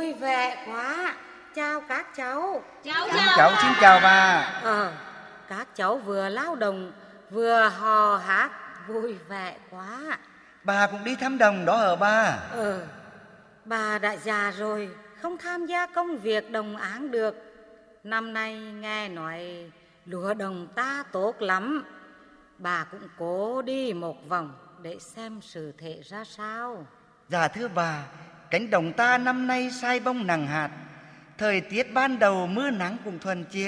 Vui vẻ quá. Chào các cháu. Xin chào bà. Các cháu vừa lao động vừa hò hát vui vẻ quá. Bà cũng đi thăm đồng đó hả bà? Bà đã già rồi, không tham gia công việc đồng áng được. Năm nay nghe nói lúa đồng ta tốt lắm. Bà cũng cố đi một vòng để xem sự thể ra sao. Dạ thưa bà, cánh đồng ta năm nay sai bông nặng hạt. Thời tiết ban đầu mưa nắng cũng thuần chiều.